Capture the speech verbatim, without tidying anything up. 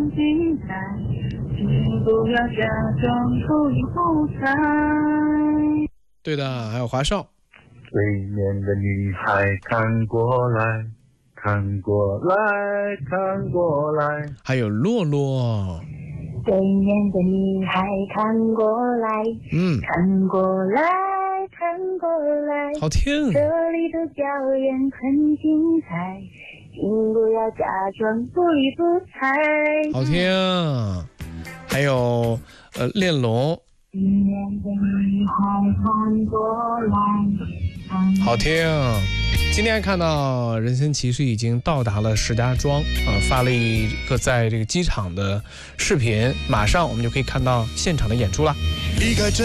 精彩，请不要假装不理不睬。 对的，还有华少。 对面的女孩看过来，看过来，看过来。 还有洛洛。 对面的女孩看过来， 嗯， 看过来，看过来。 好听。 这里的表演很精彩，请不要假装不理不睬。 好听。还有呃恋龙。 对面的女孩看过来， 好听。今天看到任贤齐是已经到达了石家庄啊、呃，发了一个在这个机场的视频，马上我们就可以看到现场的演出了。离开